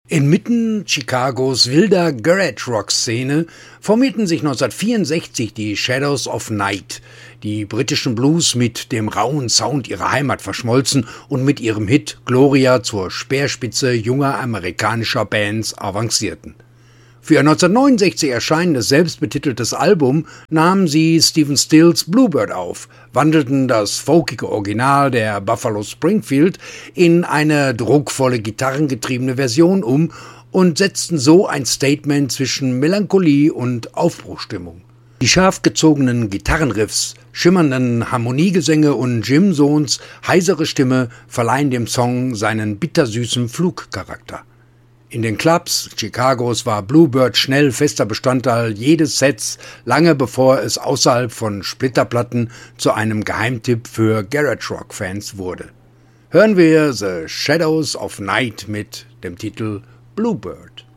Inmitten Chicagos wilder Garage-Rock-Szene formierten sich 1964 die Shadows of Night, die britischen Blues mit dem rauen Sound ihrer Heimat verschmolzen und mit ihrem Hit Gloria zur Speerspitze junger amerikanischer Bands avancierten. Für ihr 1969 erscheinendes selbstbetiteltes Album nahmen sie Stephen Stills Bluebird auf, wandelten das folkige Original der Buffalo Springfield in eine druckvolle gitarrengetriebene Version um und setzten so ein Statement zwischen Melancholie und Aufbruchstimmung. Die scharf gezogenen Gitarrenriffs, schimmernden Harmoniegesänge und Jim Sohns heisere Stimme verleihen dem Song seinen bittersüßen Flugcharakter. In den Clubs Chicagos war Bluebird schnell fester Bestandteil jedes Sets, lange bevor es außerhalb von Splitterplatten zu einem Geheimtipp für Garage-Rock-Fans wurde. Hören wir The Shadows of Night mit dem Titel Bluebird.